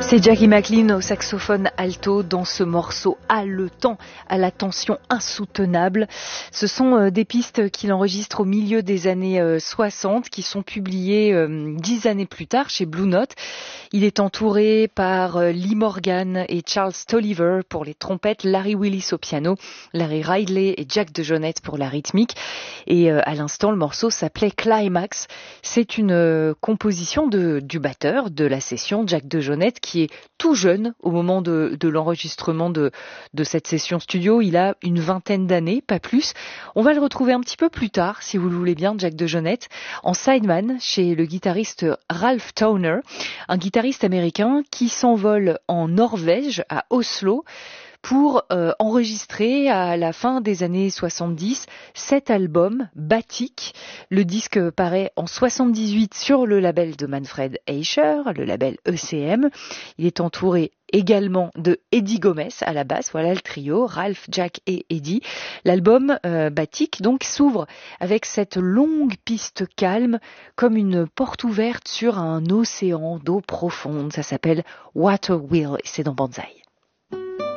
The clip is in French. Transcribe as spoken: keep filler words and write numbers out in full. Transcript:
C'est Jackie McLean au saxophone alto dans ce morceau haletant à la tension insoutenable. Ce sont euh, des pistes qu'il enregistre au milieu des années euh, soixante qui sont publiées euh, dix années plus tard chez Blue Note. Il est entouré par euh, Lee Morgan et Charles Tolliver pour les trompettes, Larry Willis au piano, Larry Ridley et Jack DeJohnette pour la rythmique. Et euh, à l'instant, le morceau s'appelait Climax. C'est une euh, composition de, du batteur de la session, Jack DeJohnette, qui est tout jeune au moment de, de l'enregistrement de, de cette session studio. Il a une vingtaine d'années, pas plus. On va le retrouver un petit peu plus tard, si vous le voulez bien, Jack DeJohnette, en sideman chez le guitariste Ralph Towner, un guitariste américain qui s'envole en Norvège, à Oslo, pour euh, enregistrer à la fin des années soixante-dix cet album, Batik. Le disque paraît en soixante-dix-huit sur le label de Manfred Eicher, le label E C M. Il est entouré également de Eddie Gomez à la basse, voilà le trio, Ralph, Jack et Eddie. L'album euh, Batik donc s'ouvre avec cette longue piste calme comme une porte ouverte sur un océan d'eau profonde. Ça s'appelle Water Wheel et c'est dans Banzai.